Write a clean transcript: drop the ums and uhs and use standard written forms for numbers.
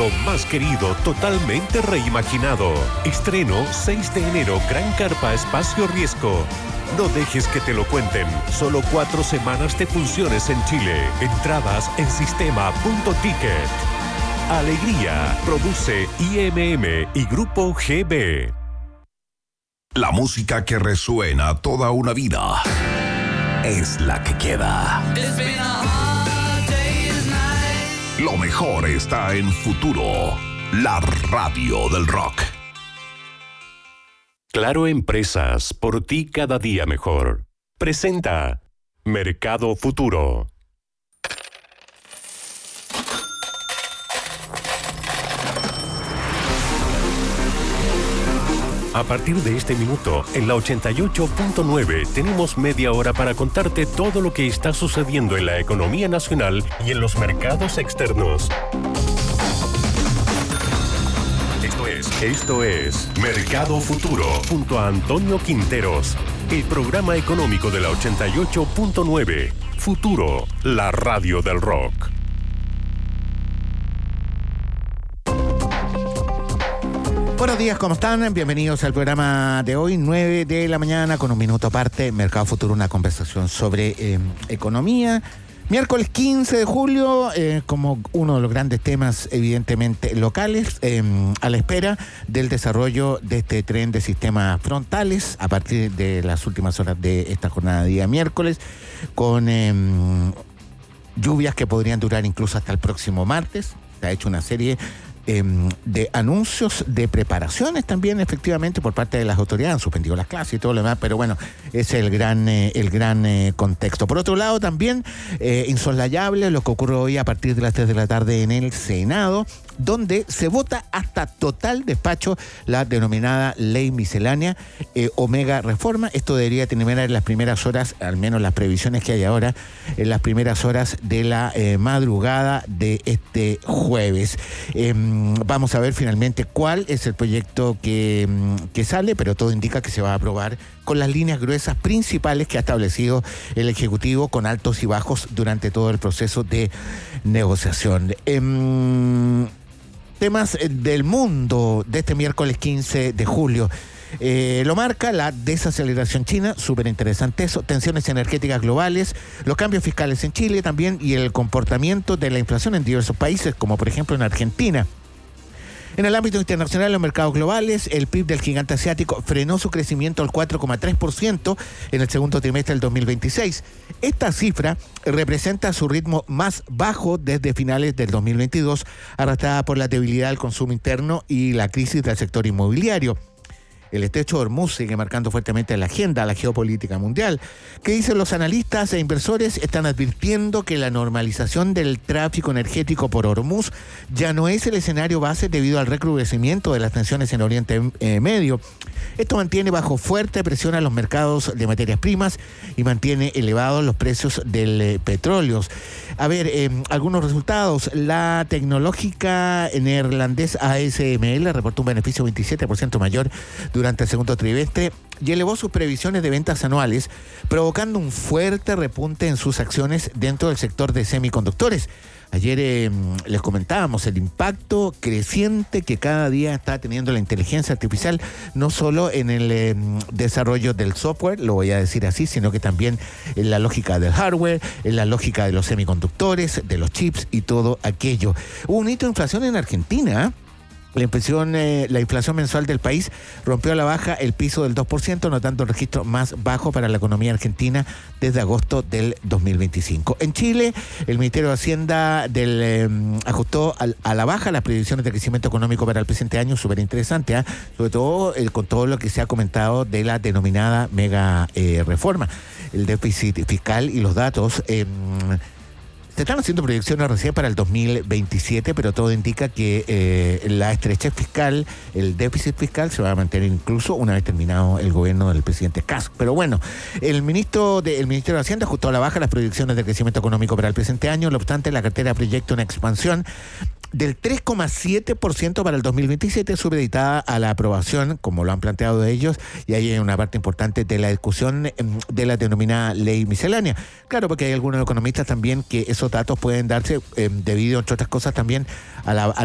vehículo más querido totalmente reimaginado. Estreno 6 de enero, Gran Carpa Espacio Riesgo. No dejes que te lo cuenten. Solo 4 semanas de funciones en Chile. Entradas en sistema.ticket. Alegría. Produce IMM y Grupo GB. La música que resuena toda una vida es la que queda. Lo mejor está en Futuro, la radio del rock. Claro Empresas, por ti cada día mejor. Presenta Mercado Futuro. A partir de este minuto, en la 88.9, tenemos media hora para contarte todo lo que está sucediendo en la economía nacional y en los mercados externos. Esto es Mercado Futuro, junto a Antonio Quinteros, el programa económico de la 88.9. Futuro, la radio del rock. Buenos días, ¿cómo están? Bienvenidos al programa de hoy, 9 de la mañana, con un minuto aparte, Mercado Futuro, una conversación sobre economía. Miércoles 15 de julio, como uno de los grandes temas evidentemente locales, a la espera del desarrollo de este tren de sistemas frontales a partir de las últimas horas de esta jornada de día miércoles, con lluvias que podrían durar incluso hasta el próximo martes. Se ha hecho una serie de anuncios, de preparaciones también efectivamente por parte de las autoridades. Han suspendido las clases y todo lo demás, pero bueno, es el gran contexto. Por otro lado también insoslayable lo que ocurre hoy a partir de las 3 de la tarde en el Senado, donde se vota hasta total despacho la denominada ley miscelánea o mega reforma. Esto debería terminar en las primeras horas, al menos las previsiones que hay ahora, en las primeras horas de la madrugada de este jueves. Vamos a ver finalmente cuál es el proyecto que sale, pero todo indica que se va a aprobar con las líneas gruesas principales que ha establecido el Ejecutivo, con altos y bajos durante todo el proceso de negociación. Temas del mundo de este miércoles 15 de julio. Lo marca la desaceleración china, súper interesante eso, tensiones energéticas globales, los cambios fiscales en Chile también y el comportamiento de la inflación en diversos países, como por ejemplo en Argentina. En el ámbito internacional, en los mercados globales, el PIB del gigante asiático frenó su crecimiento al 4,3% en el segundo trimestre del 2026. Esta cifra representa su ritmo más bajo desde finales del 2022, arrastrada por la debilidad del consumo interno y la crisis del sector inmobiliario. El estrecho de Hormuz sigue marcando fuertemente la agenda, la geopolítica mundial. ¿Qué dicen los analistas e inversores? Están advirtiendo que la normalización del tráfico energético por Hormuz ya no es el escenario base debido al recrudecimiento de las tensiones en Oriente Medio. Esto mantiene bajo fuerte presión a los mercados de materias primas y mantiene elevados los precios del petróleo. A ver, algunos resultados. La tecnológica neerlandesa ASML reportó un beneficio 27% mayor durante el segundo trimestre y elevó sus previsiones de ventas anuales, provocando un fuerte repunte en sus acciones dentro del sector de semiconductores. Ayer les comentábamos el impacto creciente que cada día está teniendo la inteligencia artificial, no solo en el desarrollo del software, lo voy a decir así, sino que también en la lógica del hardware, en la lógica de los semiconductores, de los chips y todo aquello. Hubo un hito de inflación en Argentina. La inflación mensual del país rompió a la baja el piso del 2%, notando el registro más bajo para la economía argentina desde agosto del 2025. En Chile, el Ministerio de Hacienda ajustó a la baja las previsiones de crecimiento económico para el presente año, súper interesante, sobre todo con todo lo que se ha comentado de la denominada mega reforma. El déficit fiscal y los datos... Se están haciendo proyecciones recién para el 2027, pero todo indica que la estrechez fiscal, el déficit fiscal, se va a mantener incluso una vez terminado el gobierno del presidente Kast. Pero bueno, el Ministerio de Hacienda ajustó a la baja las proyecciones de crecimiento económico para el presente año. No obstante, la cartera proyecta una expansión del 3,7% para el 2027, supeditada a la aprobación, como lo han planteado ellos, y ahí hay una parte importante de la discusión de la denominada ley miscelánea. Claro, porque hay algunos economistas también que esos datos pueden darse debido, entre otras cosas, también a